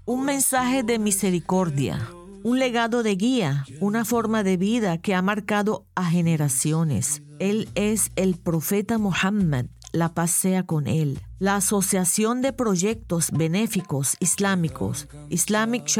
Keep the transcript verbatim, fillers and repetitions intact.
Un mensaje de misericordia, un legado de guía, una forma de vida que ha marcado a generaciones. Él es el profeta Muhammad, la paz sea con él. La Asociación de Proyectos Benéficos Islámicos, Islamic